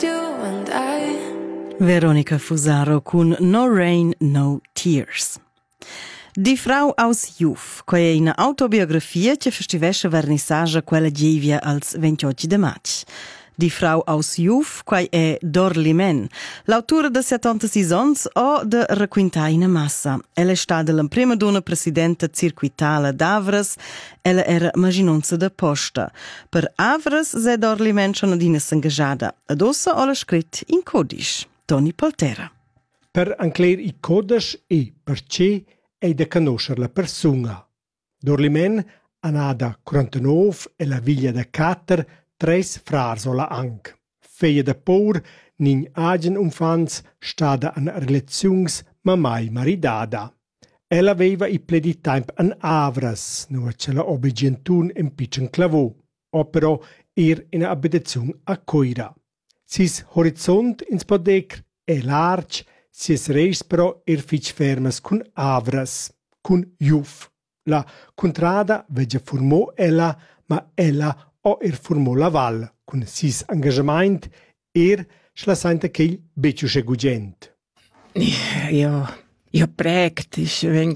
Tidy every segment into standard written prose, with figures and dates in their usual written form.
you and I. Veronica Fusaro con No Rain, No Tears. Die Frau aus Juf, che è una autobiografia che festivesce vernissage quella gievia als 28 de maig. Die Frau aus Juf, che è Dorlimen, l'autora de 76 ans o de Requintaina Massa. Ella è stata la prima donna presidente circuitale d'Avres, ella era maginonza de posta. Per Avres è Dorlimen schon adina s'engagada, ed ossa ha scritto in codice. Toni Poltera. Per ancler i codice e perché è da conoscere la persona. Dorlimen ha nata 49 e la figlia da 4, 3 frasola anche. Figlia da por, nin agen umfans, stada an relazions ma mai maridada. Ella aveva i pledi temp an Avras, no ce la obbedientun in piccin clavò, o però in abitazione a Coira. Sis horizont ins podecr è large, sis reis però fitch fermas cun Avras, cun Juf. La contrada veggia formò ella, ma ella o formò la val, cun sis engagement schlassante ch'ei becciu segugent. Ja, prägt ist ein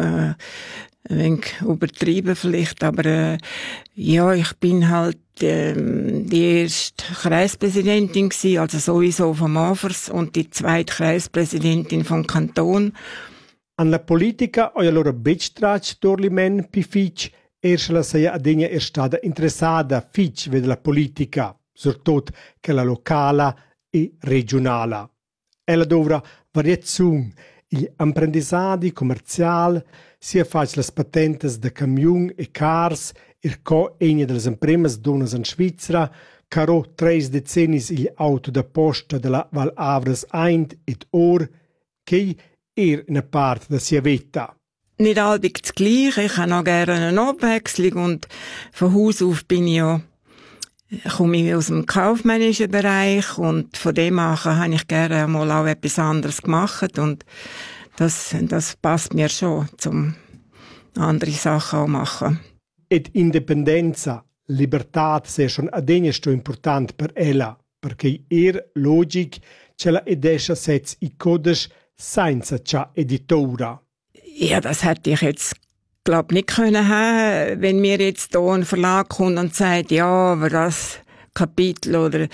wenig übertrieben vielleicht, aber ja, ich bin halt die erste Kreispräsidentin gewesen, also sowieso vom Avers, und die zweite Kreispräsidentin vom Kanton. An la politica o allora becstrach Dorlimen pi fitch la seia adegna stata interessata fitch ved la politica, surtot che la locala e regionala. Ella dovra variazione, gli apprendissadi commercial, sia fac las patentes de camion e cars, co enia delle impremes donas in Svizzera, caro 3 decennis gli auto da posta della Val Avres Eind et Or, che una parte da sia vita. Nicht allbig das Gleiche. Ich habe noch gerne eine Abwechslung und von Haus auf komme ich aus dem kaufmännischen Bereich und von dem an habe ich gerne mal auch etwas anderes gemacht und das passt mir schon, zum andere Sachen auch machen. Et Independenza, Libertà è schon adegna sto important per ella, perché logic ce la edescha setz I codice senza c'ha editora. Ja, das hätte ich jetzt, glaub, nicht können haben, wenn mir jetzt hier ein Verlag kommt und sagt, ja, aber das Kapitel oder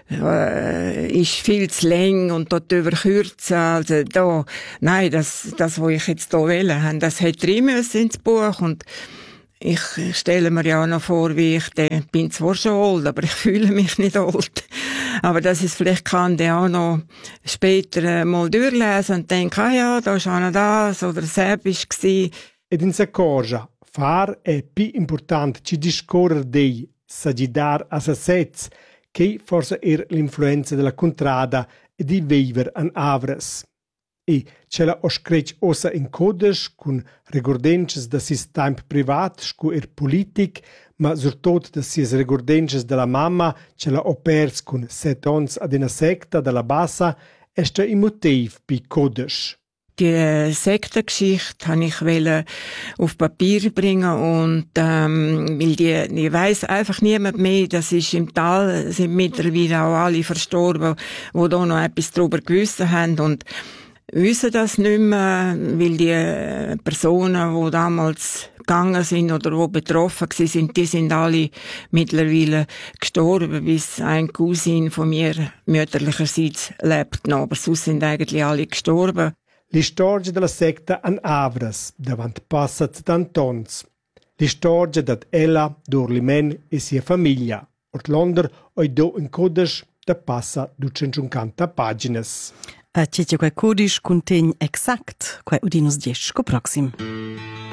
ist viel zu lang und dort überkürzen. Also da, nein, das, was ich jetzt hier wählen habe, das hätte rein müssen ins Buch und ich stelle mir ja auch noch vor, wie ich bin zwar schon alt, aber ich fühle mich nicht alt. Aber dass ich es vielleicht kann, der auch noch später mal durchlesen und denke, ja, da ist auch noch das oder selbst war. Ed in s'accorgia, far è più importante ci discorrer dei s'agidar a se sez, che forse l'influenza della contrada e di viver an Avres. E ce la oscrec ossa in codice cun regordences da sis temp privat scu politic, ma surtot da sis regordences della mamma ce la opers cun 7 ans ad una secta della bassa, est i motiv pi codice. Die Sektengeschichte wollte ich auf Papier bringen und weil ich weiss einfach niemand mehr, das ist im Tal, sind mittlerweile auch alle verstorben, die da noch etwas darüber gewissen haben und wissen das nicht mehr, weil die Personen, die damals gegangen sind oder die betroffen sind, die sind alle mittlerweile gestorben, bis ein Cousin von mir mütterlicherseits lebt noch, aber sonst sind eigentlich alle gestorben. L'istoria della secta an Avres, davant passat d'antons. L'istoria dat ella, Dorlimen e sia famiglia. Ortlonder oi do in codice da passa 250 pagines. A cece quai codice contegn exact quai udinus diesco proxim.